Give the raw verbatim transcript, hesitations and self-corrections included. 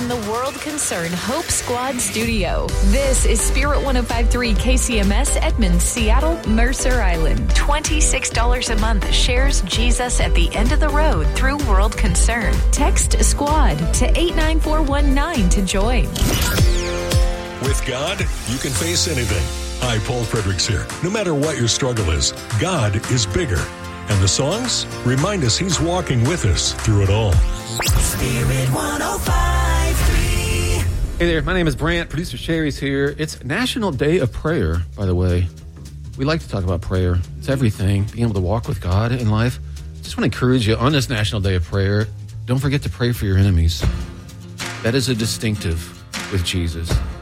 from the World Concern Hope Squad studio. This is Spirit one oh five point three K C M S Edmonds, Seattle, Mercer Island. twenty-six dollars a month shares Jesus at the end of the road through World Concern. Text SQUAD to eight nine four one nine to join. With God, you can face anything. Hi, Paul Fredericks here. No matter what your struggle is, God is bigger. And the songs remind us He's walking with us through it all. Spirit one oh five point three. Hey there, my name is Brant. Producer Sherry's here. It's National Day of Prayer, by the way. We like to talk about prayer. It's everything, being able to walk with God in life. Just want to encourage you on this National Day of Prayer, don't forget to pray for your enemies. That is a distinctive with Jesus.